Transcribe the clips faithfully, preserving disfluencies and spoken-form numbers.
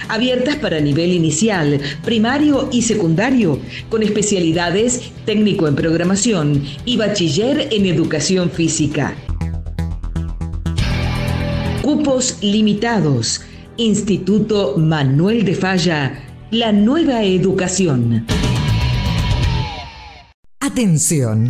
abiertas para nivel inicial, primario y secundario, con especialidades técnico en programación y bachiller en educación física. Cupos limitados. Instituto Manuel de Falla, la nueva educación. Atención.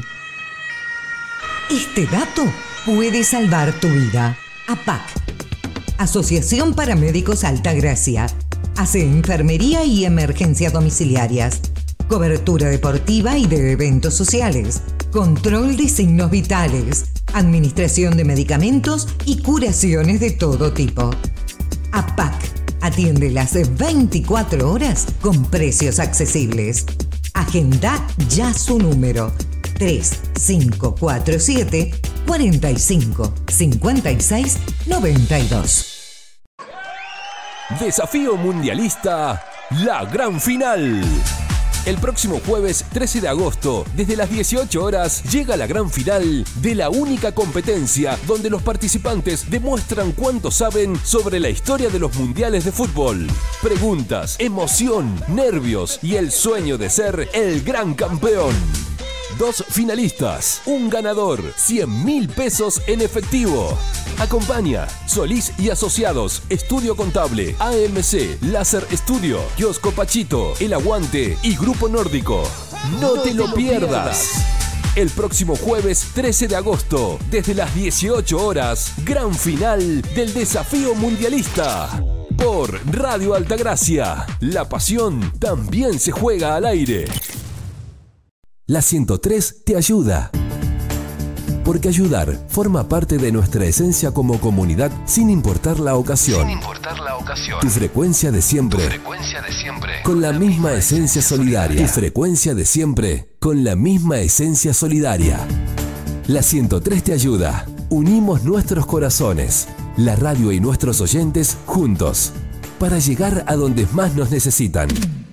Este dato puede salvar tu vida. A P A C, Asociación Paramédicos Altagracia, hace enfermería y emergencias domiciliarias, cobertura deportiva y de eventos sociales, control de signos vitales, administración de medicamentos y curaciones de todo tipo. A P A C atiende las veinticuatro horas con precios accesibles. Agenda ya su número tres cinco cuatro siete, cuatro cinco, cinco seis, nueve dos. Desafío Mundialista, la gran final. El próximo jueves trece de agosto, desde las dieciocho horas, llega la gran final de la única competencia donde los participantes demuestran cuánto saben sobre la historia de los mundiales de fútbol. Preguntas, emoción, nervios y el sueño de ser el gran campeón. Dos finalistas, un ganador, cien mil pesos en efectivo. Acompaña Solís y Asociados, Estudio Contable, A M C, Láser Estudio, Kiosco Pachito, El Aguante y Grupo Nórdico. No, no te, te lo pierdas. pierdas. El próximo jueves trece de agosto, desde las dieciocho horas, gran final del Desafío Mundialista. Por Radio Altagracia, la pasión también se juega al aire. La ciento tres te ayuda. Porque ayudar forma parte de nuestra esencia como comunidad sin importar la ocasión. Sin importar la ocasión. Tu frecuencia de siempre. Tu frecuencia de siempre. Con la misma esencia solidaria. Tu frecuencia de siempre. Con la misma esencia solidaria. La ciento tres te ayuda. Unimos nuestros corazones, la radio y nuestros oyentes juntos, para llegar a donde más nos necesitan.